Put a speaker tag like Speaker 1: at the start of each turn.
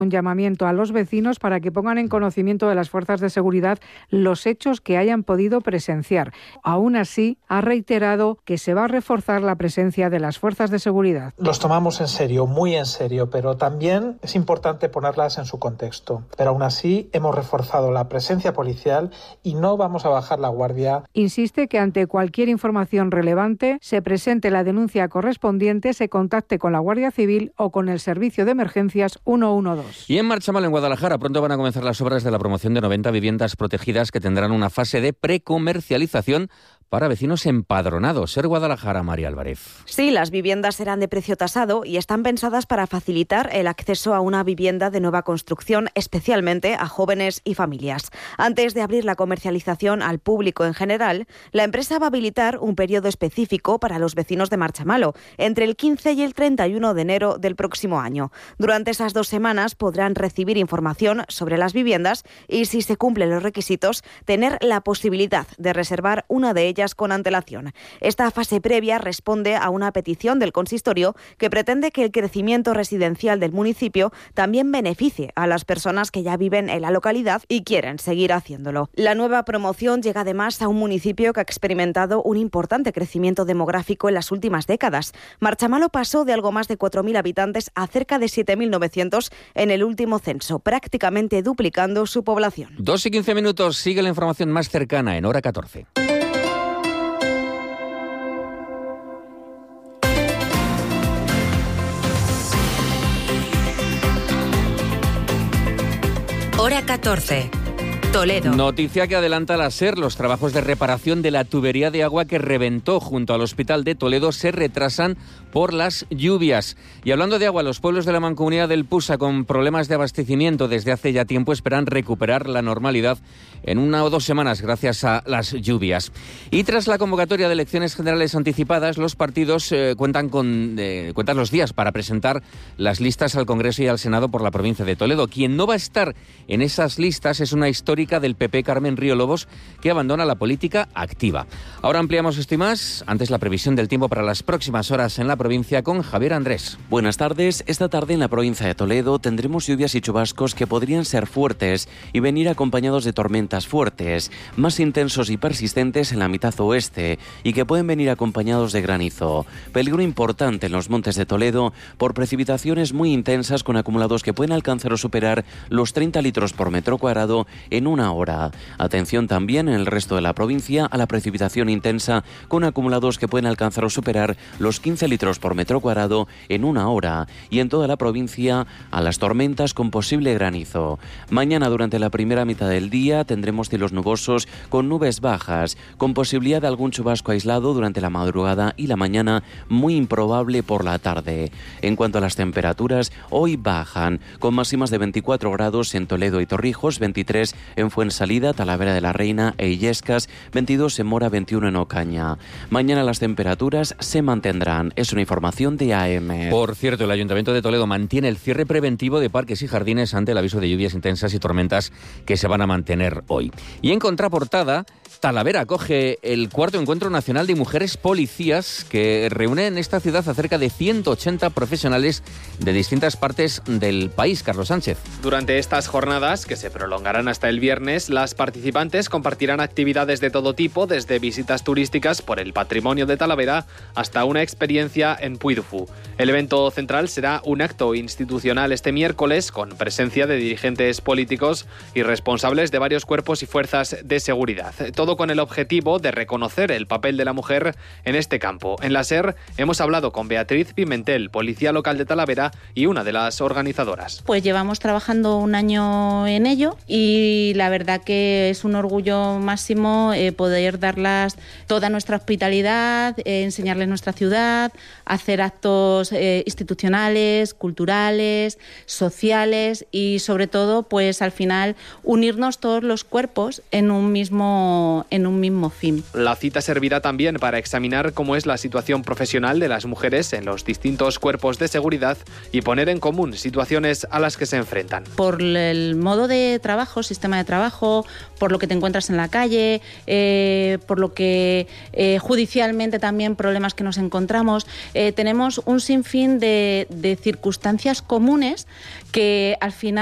Speaker 1: Un llamamiento a los vecinos para que pongan en conocimiento de las fuerzas de seguridad los hechos que hayan podido presenciar. Aún así, ha reiterado que se va a reforzar la presencia de las fuerzas de seguridad.
Speaker 2: Los tomamos en serio, muy en serio, pero también es importante ponerlas en su contexto. Pero aún así, hemos reforzado la presencia policial y no vamos a bajar la guardia.
Speaker 1: Insiste que ante cualquier información relevante se presente la denuncia correspondiente, se contacte con la Guardia Civil o con el Servicio de Emergencias 112.
Speaker 3: Y en Marchamal, en Guadalajara, pronto van a comenzar las obras de la promoción de 90 viviendas protegidas que tendrán una fase de precomercialización para vecinos empadronados. Ser Guadalajara, María Álvarez.
Speaker 4: Sí, las viviendas serán de precio tasado y están pensadas para facilitar el acceso a una vivienda de nueva construcción, especialmente a jóvenes y familias. Antes de abrir la comercialización al público en general, la empresa va a habilitar un periodo específico para los vecinos de Marchamalo, entre el 15 y el 31 de enero del próximo año. Durante esas 2 semanas podrán recibir información sobre las viviendas y, si se cumplen los requisitos, tener la posibilidad de reservar una de ellas con antelación. Esta fase previa responde a una petición del consistorio que pretende que el crecimiento residencial del municipio también beneficie a las personas que ya viven en la localidad y quieren seguir haciéndolo. La nueva promoción llega además a un municipio que ha experimentado un importante crecimiento demográfico en las últimas décadas. Marchamalo pasó de algo más de 4.000 habitantes a cerca de 7.900 en el último censo, prácticamente duplicando su población.
Speaker 3: 2:15, sigue la información más cercana en hora 14.
Speaker 5: Hora 14. Toledo.
Speaker 3: Noticia que adelanta la SER. Los trabajos de reparación de la tubería de agua que reventó junto al Hospital de Toledo se retrasan por las lluvias. Y hablando de agua, los pueblos de la Mancomunidad del Pusa con problemas de abastecimiento desde hace ya tiempo esperan recuperar la normalidad en 1 o 2 semanas gracias a las lluvias. Y tras la convocatoria de elecciones generales anticipadas, los partidos cuentan los días para presentar las listas al Congreso y al Senado por la provincia de Toledo. Quien no va a estar en esas listas es una histórica del PP, Carmen Río Lobos, que abandona la política activa. Ahora ampliamos esto y más. Antes, la previsión del tiempo para las próximas horas en la provincia con Javier Andrés.
Speaker 6: Buenas tardes. Esta tarde en la provincia de Toledo tendremos lluvias y chubascos que podrían ser fuertes y venir acompañados de tormentas fuertes, más intensos y persistentes en la mitad oeste y que pueden venir acompañados de granizo. Peligro importante en los montes de Toledo por precipitaciones muy intensas con acumulados que pueden alcanzar o superar los 30 litros por metro cuadrado en 1 hora. Atención también en el resto de la provincia a la precipitación intensa con acumulados que pueden alcanzar o superar los 15 litros por metro cuadrado en 1 hora, y en toda la provincia a las tormentas con posible granizo. Mañana durante la primera mitad del día tendremos cielos nubosos con nubes bajas, con posibilidad de algún chubasco aislado durante la madrugada y la mañana, muy improbable por la tarde. En cuanto a las temperaturas, hoy bajan, con máximas de 24 grados en Toledo y Torrijos, 23 en Fuensalida, Talavera de la Reina e Illescas, 22 en Mora, 21 en Ocaña. Mañana las temperaturas se mantendrán. Es una información de AM.
Speaker 3: Por cierto, el Ayuntamiento de Toledo mantiene el cierre preventivo de parques y jardines ante el aviso de lluvias intensas y tormentas que se van a mantener hoy. Y en contraportada, Talavera acoge el 4º Encuentro Nacional de Mujeres Policías que reúne en esta ciudad a cerca de 180 profesionales de distintas partes del país. Carlos Sánchez.
Speaker 7: Durante estas jornadas, que se prolongarán hasta el viernes, las participantes compartirán actividades de todo tipo, desde visitas turísticas por el patrimonio de Talavera hasta una experiencia en Puy du Fou. El evento central será un acto institucional este miércoles con presencia de dirigentes políticos y responsables de varios cuerpos y fuerzas de seguridad. Todo con el objetivo de reconocer el papel de la mujer en este campo. En la SER hemos hablado con Beatriz Pimentel, policía local de Talavera y una de las organizadoras.
Speaker 8: Pues llevamos trabajando 1 año en ello y la verdad que es un orgullo máximo poder darles toda nuestra hospitalidad, enseñarles nuestra ciudad, hacer actos institucionales, culturales, sociales y sobre todo pues al final unirnos todos los cuerpos en un mismo fin.
Speaker 7: La cita servirá también para examinar cómo es la situación profesional de las mujeres en los distintos cuerpos de seguridad y poner en común situaciones a las que se enfrentan.
Speaker 8: Por el modo de trabajo, sistema de trabajo, por lo que te encuentras en la calle, por lo que judicialmente también problemas que nos encontramos. Tenemos un sinfín de circunstancias comunes que al final